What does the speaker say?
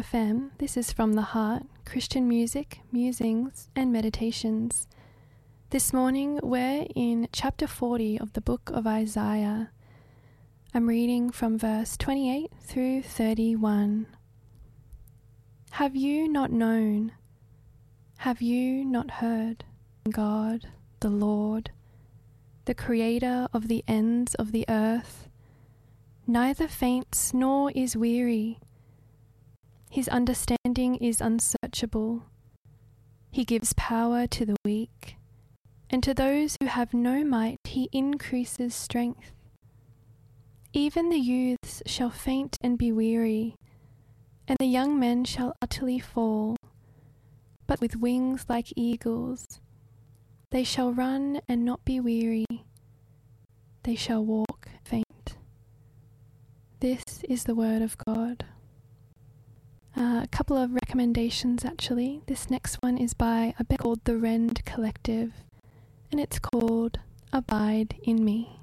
FM. This is From the Heart, Christian music, musings, and meditations. This morning we're in chapter 40 of the book of Isaiah. I'm reading from verse 28 through 31. Have you not known? Have you not heard? God, the Lord, the Creator of the ends of the earth, neither faints nor is weary. His understanding is unsearchable. He gives power to the weak, and to those who have no might he increases strength. Even the youths shall faint and be weary, and the young men shall utterly fall. But with wings like eagles, they shall run and not be weary. They shall walk and faint. This is the word of God. A couple of recommendations actually. This next one is by a band called the Rend Collective, and it's called Abide in Me.